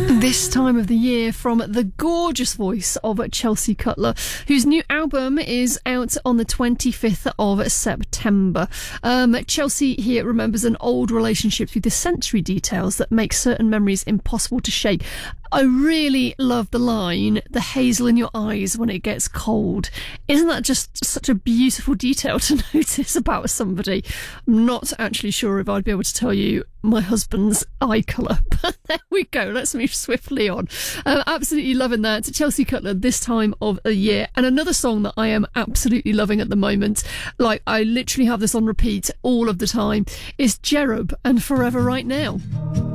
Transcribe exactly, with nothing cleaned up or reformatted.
This time of the year from the gorgeous voice of Chelsea Cutler, whose new album is out on the twenty-fifth of September. Um, Chelsea here remembers an old relationship through the sensory details that make certain memories impossible to shake. I really love the line, the hazel in your eyes when it gets cold. Isn't that just such a beautiful detail to notice about somebody? I'm not actually sure if I'd be able to tell you my husband's eye colour, but there we go. Let's move swiftly on. I'm absolutely loving that. Chelsea Cutler this time of the year. And another song that I am absolutely loving at the moment, like I literally have this on repeat all of the time, is Cherub and Forever Right Now.